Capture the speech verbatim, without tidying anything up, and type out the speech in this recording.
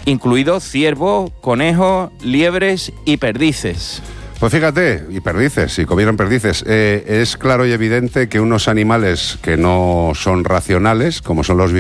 incluidos ciervos, conejos, liebres y perdices. Pues fíjate, y perdices, si comieron perdices, eh, es claro y evidente que unos animales que no son racionales, como son los